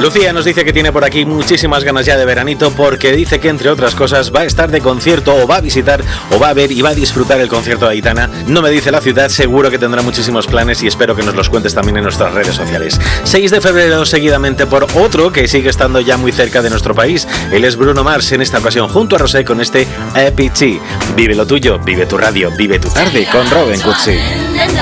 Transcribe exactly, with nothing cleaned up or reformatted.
Lucía nos dice que tiene por aquí muchísimas ganas ya de veranito porque dice que, entre otras cosas, va a estar de concierto o va a visitar o va a ver y va a disfrutar el concierto de Aitana. No me dice la ciudad, seguro que tendrá muchísimos planes y espero que nos los cuentes también en nuestras redes sociales. seis de febrero, seguidamente por otro que sigue estando ya muy cerca de nuestro país. Él es Bruno Mars, en esta ocasión junto a Rosé con este E P G. Vive lo tuyo, vive tu radio, vive tu tarde con Robin Cutsi.